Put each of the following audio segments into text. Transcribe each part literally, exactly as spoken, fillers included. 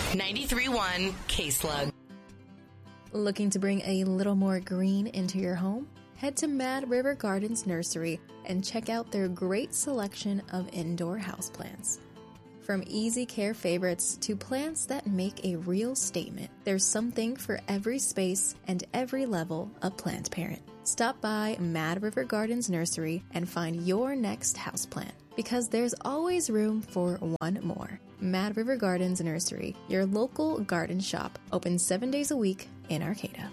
ninety-three point one K-Slug. Looking to bring a little more green into your home? Head to Mad River Gardens Nursery and check out their great selection of indoor houseplants. From easy care favorites to plants that make a real statement, there's something for every space and every level of plant parent. Stop by Mad River Gardens Nursery and find your next houseplant, because there's always room for one more. Mad River Gardens Nursery, your local garden shop, open seven days a week in Arcata.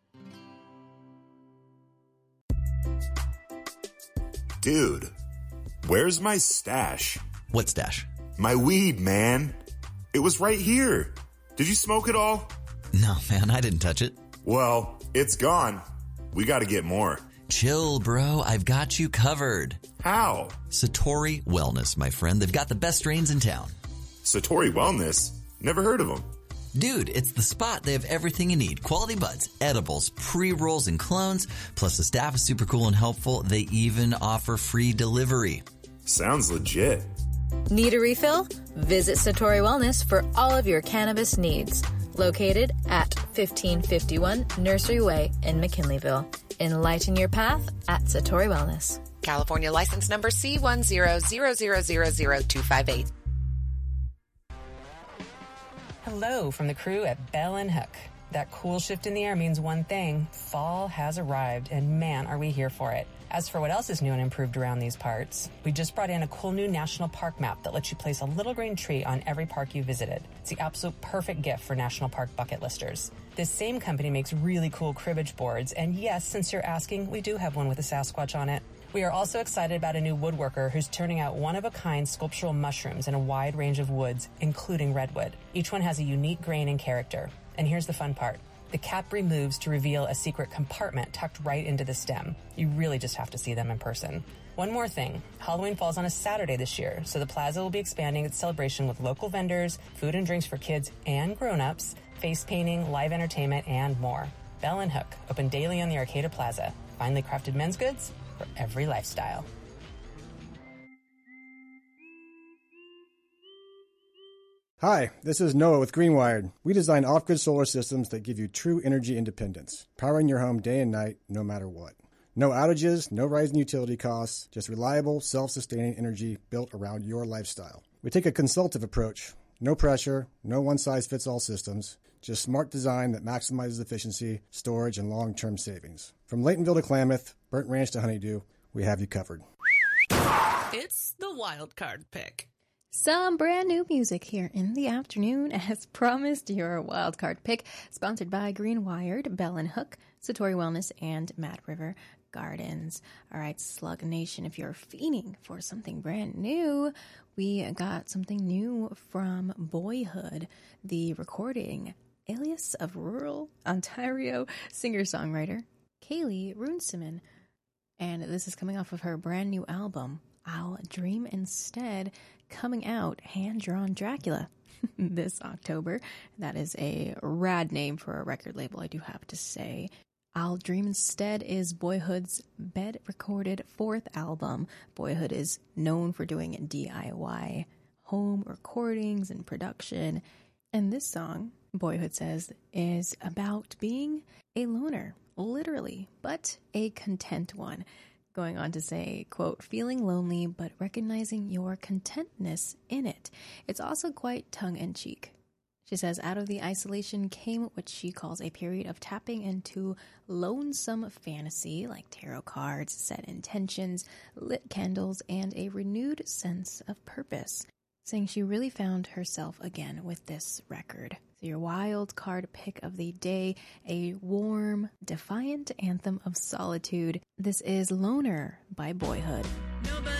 Dude, where's my stash? What stash? My weed, man. It was right here. Did you smoke it all? No, man, I didn't touch it. Well, it's gone. We gotta get more. Chill, bro. I've got you covered. How? Satori Wellness, my friend. They've got the best strains in town. Satori Wellness? Never heard of them. Dude, it's the spot. They have everything you need. Quality buds, edibles, pre-rolls, and clones. Plus, the staff is super cool and helpful. They even offer free delivery. Sounds legit. Need a refill? Visit Satori Wellness for all of your cannabis needs. Located at fifteen fifty-one Nursery Way in McKinleyville. Enlighten your path at Satori Wellness. California license number C one zero zero zero zero zero two five eight. Hello from the crew at Bell and Hook. That cool shift in the air means one thing. Fall has arrived, and man, are we here for it. As for what else is new and improved around these parts, we just brought in a cool new national park map that lets you place a little green tree on every park you visited. It's the absolute perfect gift for national park bucket listers. This same company makes really cool cribbage boards, and yes, since you're asking, we do have one with a Sasquatch on it. We are also excited about a new woodworker who's turning out one-of-a-kind sculptural mushrooms in a wide range of woods, including redwood. Each one has a unique grain and character. And here's the fun part. The cap removes to reveal a secret compartment tucked right into the stem. You really just have to see them in person. One more thing. Halloween falls on a Saturday this year, so the plaza will be expanding its celebration with local vendors, food and drinks for kids and grown-ups, face painting, live entertainment, and more. Bell and Hook, open daily on the Arcata Plaza. Finely crafted men's goods for every lifestyle. Hi, this is Noah with Greenwired. We design off-grid solar systems that give you true energy independence, powering your home day and night, no matter what. No outages, no rising utility costs, just reliable, self-sustaining energy built around your lifestyle. We take a consultative approach. No pressure, no one-size-fits-all systems, just smart design that maximizes efficiency, storage, and long-term savings. From Laytonville to Klamath, Burnt Ranch to Honeydew, we have you covered. It's the wild card pick. Some brand new music here in the afternoon. As promised, your wildcard pick, sponsored by Greenwired, Bell and Hook, Satori Wellness, and Mad River Gardens. All right, Slug Nation, if you're fiending for something brand new, we got something new from Boyhood, the recording alias of rural Ontario singer-songwriter Kaylee Runciman. And this is coming off of her brand new album, I'll Dream Instead, coming out Hand-Drawn Dracula this October. That is a rad name for a record label, I do have to say. I'll Dream Instead is Boyhood's bed-recorded fourth album. Boyhood is known for doing D I Y home recordings and production. And this song, Boyhood says, is about being a loner, literally, but a content one. Going on to say, quote, feeling lonely, but recognizing your contentness in it. It's also quite tongue-in-cheek. She says, out of the isolation came what she calls a period of tapping into lonesome fantasy, like tarot cards, set intentions, lit candles, and a renewed sense of purpose. Saying she really found herself again with this record. So your wild card pick of the day, a warm, defiant anthem of solitude. This is Loner by Boyhood. Nobody